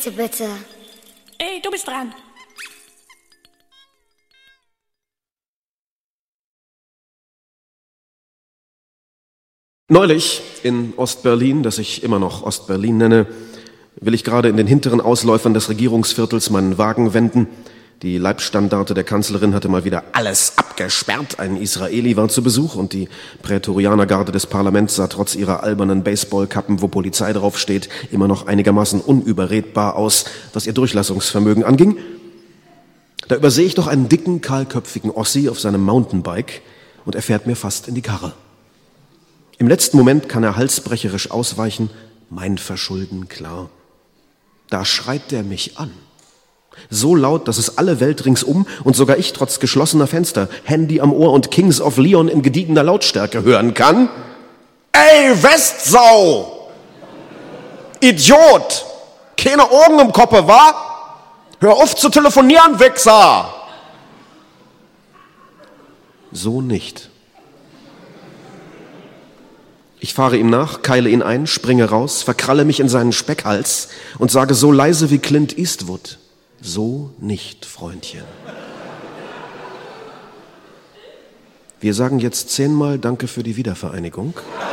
nächste bitte. Ey, du bist dran. Neulich in Ostberlin, das ich immer noch Ostberlin nenne, will ich gerade in den hinteren Ausläufern des Regierungsviertels meinen Wagen wenden. Die Leibstandarte der Kanzlerin hatte mal wieder alles abgesperrt. Ein Israeli war zu Besuch und die Prätorianergarde des Parlaments sah trotz ihrer albernen Baseballkappen, wo Polizei draufsteht, immer noch einigermaßen unüberredbar aus, was ihr Durchlassungsvermögen anging. Da übersehe ich doch einen dicken, kahlköpfigen Ossi auf seinem Mountainbike und er fährt mir fast in die Karre. Im letzten Moment kann er halsbrecherisch ausweichen, mein Verschulden klar. Da schreit der mich an. So laut, dass es alle Welt ringsum und sogar ich trotz geschlossener Fenster, Handy am Ohr und Kings of Leon in gediegener Lautstärke hören kann. Ey, Westsau! Idiot! Keine Augen im Koppe, wa? Hör auf zu telefonieren, Wichser! So nicht. Ich fahre ihm nach, keile ihn ein, springe raus, verkralle mich in seinen Speckhals und sage so leise wie Clint Eastwood: So nicht, Freundchen. Wir sagen jetzt 10-mal Danke für die Wiedervereinigung.